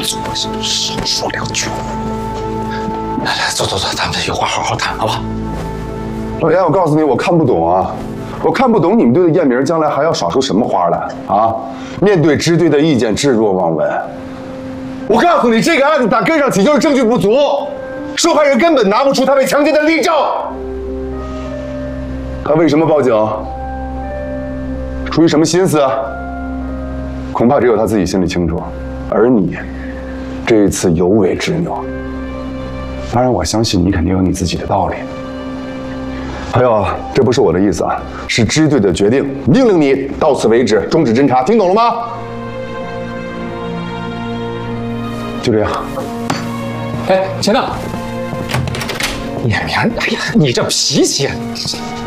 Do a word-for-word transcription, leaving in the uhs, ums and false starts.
少说两句。来来，走走走，咱们有话好好谈，好吧？ 老严，我告诉你，我看不懂啊，我看不懂你们队的艳明将来还要耍出什么花来啊！面对支队的意见，置若罔闻。我告诉你，这个案子打根上起就是证据不足，受害人根本拿不出他被强奸的例证。他为什么报警？出于什么心思？恐怕只有他自己心里清楚。而你，这一次有违执拗。当然，我相信你肯定有你自己的道理。还有，这不是我的意思啊，是支队的决定，命令你到此为止，终止侦查，听懂了吗？就这样。 哎，钱呢？艳明，哎呀，你这脾气，